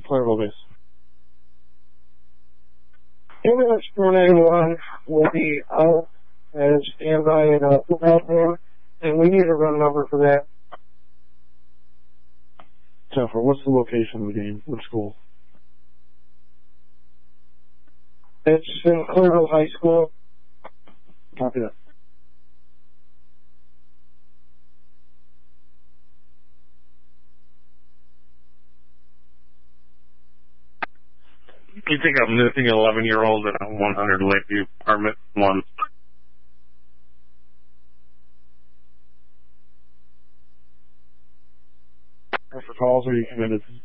Clareville base. Ambulance 491 will be out and standby at a football game, and we need a run number for that. Jennifer, what's the location of the game? Which school? It's in Clareville High School. Copy that. You think I'm missing an 11-year-old at a 100 Lakeview apartment 1. For calls, or are you committed?